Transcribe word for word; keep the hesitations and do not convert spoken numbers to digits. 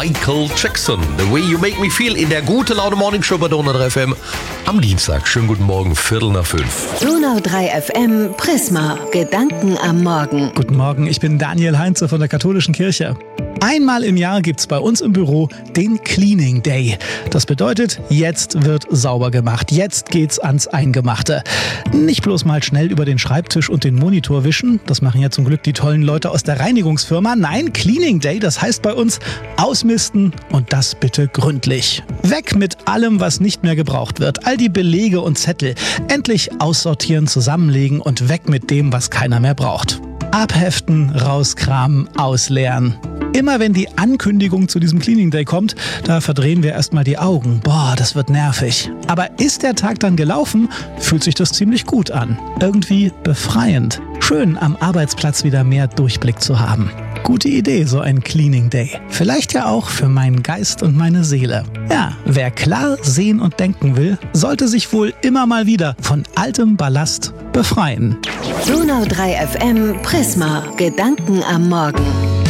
Michael Jackson. The Way You Make Me Feel in der gute Laune Morning Show bei Donau drei F M am Dienstag. Schönen guten Morgen, Viertel nach fünf. Donau drei F M Prisma. Gedanken am Morgen. Guten Morgen, ich bin Daniel Heinze von der Katholischen Kirche. Einmal im Jahr gibt's bei uns im Büro den Cleaning Day. Das bedeutet, jetzt wird sauber gemacht. Jetzt geht's ans Eingemachte. Nicht bloß mal schnell über den Schreibtisch und den Monitor wischen. Das machen ja zum Glück die tollen Leute aus der Reinigungsfirma. Nein, Cleaning Day, das heißt bei uns ausmisten und das bitte gründlich. Weg mit allem, was nicht mehr gebraucht wird. All die Belege und Zettel. Endlich aussortieren, zusammenlegen und weg mit dem, was keiner mehr braucht. Abheften, rauskramen, ausleeren. Immer wenn die Ankündigung zu diesem Cleaning Day kommt, da verdrehen wir erstmal die Augen. Boah, das wird nervig. Aber ist der Tag dann gelaufen, fühlt sich das ziemlich gut an. Irgendwie befreiend. Schön, am Arbeitsplatz wieder mehr Durchblick zu haben. Gute Idee, so ein Cleaning Day. Vielleicht ja auch für meinen Geist und meine Seele. Ja, wer klar sehen und denken will, sollte sich wohl immer mal wieder von altem Ballast befreien. Donau drei F M Prisma. Gedanken am Morgen.